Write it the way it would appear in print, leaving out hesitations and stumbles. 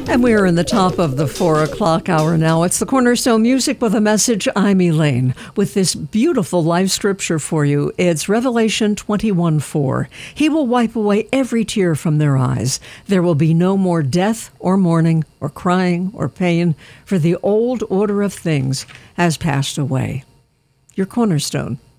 And we're in the top of the 4 o'clock hour now. It's the Cornerstone Music with a Message. I'm Elaine with this beautiful live scripture for you. It's Revelation 21:4. He will wipe away every tear from their eyes. There will be no more death or mourning or crying or pain, for the old order of things has passed away. Your Cornerstone